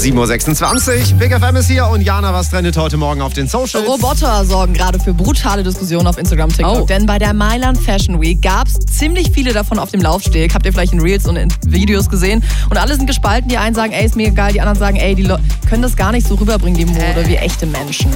7.26 Uhr, Big FM ist hier und Jana, was trendet heute Morgen auf den Socials? Roboter sorgen gerade für brutale Diskussionen auf Instagram, TikTok. Denn bei der Mailand Fashion Week gab es ziemlich viele davon auf dem Laufsteg. Habt ihr vielleicht in Reels und in Videos gesehen. Und alle sind gespalten. Die einen sagen, ey, ist mega geil. Die anderen sagen, ey, die können das gar nicht so rüberbringen, die Mode, wie echte Menschen.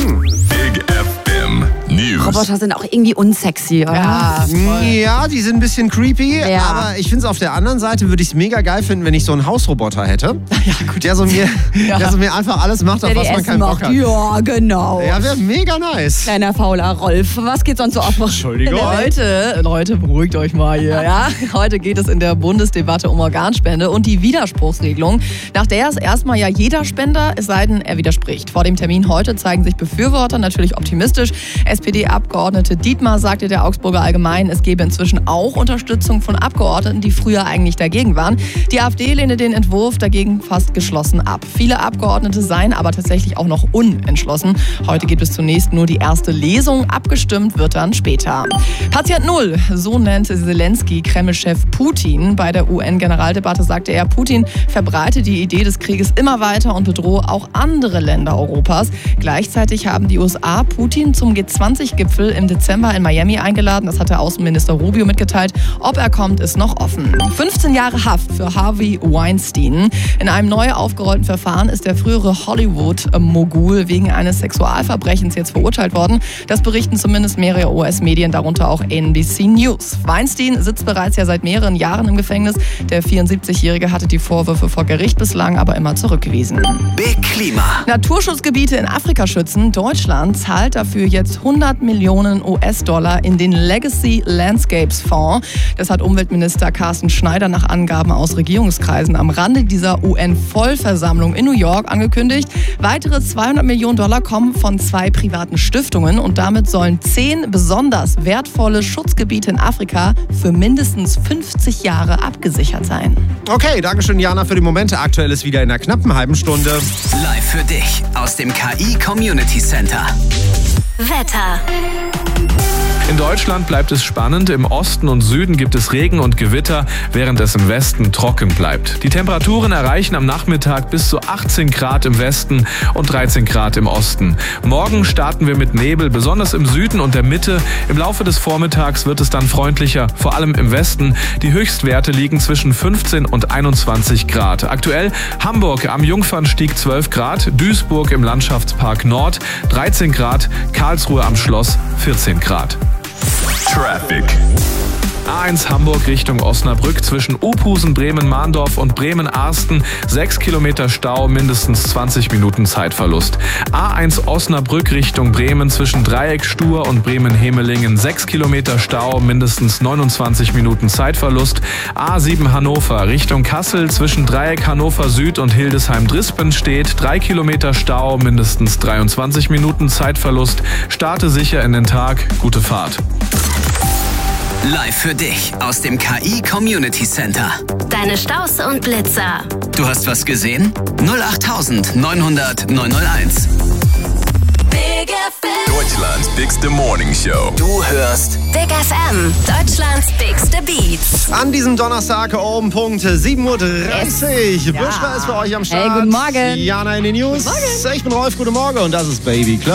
Big FM News. Roboter sind auch irgendwie unsexy, oder? Ja, voll. Ja, die sind ein bisschen creepy, Ja. aber ich finde es auf der anderen Seite, würde ich es mega geil finden, wenn ich so einen Hausroboter hätte. Ja, gut. Der so mir einfach alles macht, auf Der was die man Essen keinen Bock macht. hat. Ja, genau. Ja, wäre mega nice. Kleiner fauler Rolf. Was geht sonst so ab? Entschuldigung. Leute, beruhigt euch mal hier. Ja? Heute geht es in der Bundesdebatte um Organspende und die Widerspruchsregelung, nach der es erstmal ja jeder Spender, es sei denn, er widerspricht. Vor dem Termin heute zeigen sich Befürworter natürlich optimistisch. SPD-Abgeordnete Dietmar sagte der Augsburger Allgemeinen, es gebe inzwischen auch Unterstützung von Abgeordneten, die früher eigentlich dagegen waren. Die AfD lehnte den Entwurf dagegen fast geschlossen ab. Viele Abgeordnete seien aber tatsächlich auch noch unentschlossen. Heute gibt es zunächst nur die erste Lesung. Abgestimmt wird dann später. Patient Null, so nennt Zelensky Kreml-Chef Putin. Bei der UN-Generaldebatte sagte er, Putin verbreite die Idee des Krieges immer weiter und bedrohe auch andere Länder Europas. Gleichzeitig haben die USA Putin zum G20-Gipfel im Dezember in Miami eingeladen. Das hat der Außenminister Rubio mitgeteilt. Ob er kommt, ist noch offen. 15 Jahre Haft für Harvey Weinstein. In einem neu aufgerollten Verfahren ist der frühere Hollywood-Mogul wegen eines Sexualverbrechens jetzt verurteilt worden. Das berichten zumindest mehrere US-Medien, darunter auch NBC News. Weinstein sitzt bereits ja seit mehreren Jahren im Gefängnis. Der 74-Jährige hatte die Vorwürfe vor Gericht bislang aber immer zurückgewiesen. Big Klima. Naturschutzgebiete in Afrika schützen. Deutschland zahlt dafür jetzt 100 Millionen US-Dollar in den Legacy Landscapes Fonds. Das hat Umweltminister Carsten Schneider nach Angaben aus Regierungskreisen am Rande dieser UN-Vollversammlung in New York angekündigt. Weitere 200 Millionen Dollar kommen von 2 privaten Stiftungen und damit sollen 10 besonders wertvolle Schutzgebiete in Afrika für mindestens 50 Jahre abgesichert sein. Okay, danke schön, Jana, für die Momente. Aktuell ist wieder in einer knappen halben Stunde. Live für dich aus dem KI Community Center. Wetter. In Deutschland bleibt es spannend. Im Osten und Süden gibt es Regen und Gewitter, während es im Westen trocken bleibt. Die Temperaturen erreichen am Nachmittag bis zu 18 Grad im Westen und 13 Grad im Osten. Morgen starten wir mit Nebel, besonders im Süden und der Mitte. Im Laufe des Vormittags wird es dann freundlicher, vor allem im Westen. Die Höchstwerte liegen zwischen 15 und 21 Grad. Aktuell Hamburg am Jungfernstieg 12 Grad, Duisburg im Landschaftspark Nord 13 Grad, Karlsruhe am Schloss 14 Grad. Traffic. A1 Hamburg Richtung Osnabrück zwischen Opusen, Bremen-Mahndorf und Bremen-Arsten 6 Kilometer Stau, mindestens 20 Minuten Zeitverlust. A1 Osnabrück Richtung Bremen zwischen Dreieck Stur und Bremen-Hemelingen 6 Kilometer Stau, mindestens 29 Minuten Zeitverlust. A7 Hannover Richtung Kassel zwischen Dreieck Hannover Süd und Hildesheim-Drispen steht 3 Kilometer Stau, mindestens 23 Minuten Zeitverlust. Starte sicher in den Tag, gute Fahrt. Live für dich aus dem KI Community Center. Deine Staus und Blitzer. Du hast was gesehen? 08900 901. Big FM. Deutschlands bigste Morning Show. Du hörst Big FM. Deutschlands bigste Beats. An diesem Donnerstag um Punkt 7.30 Uhr. Buschra ist für euch am Start. Hey, guten Morgen. Jana in den News. Ich bin Rolf, guten Morgen und das ist Baby Club.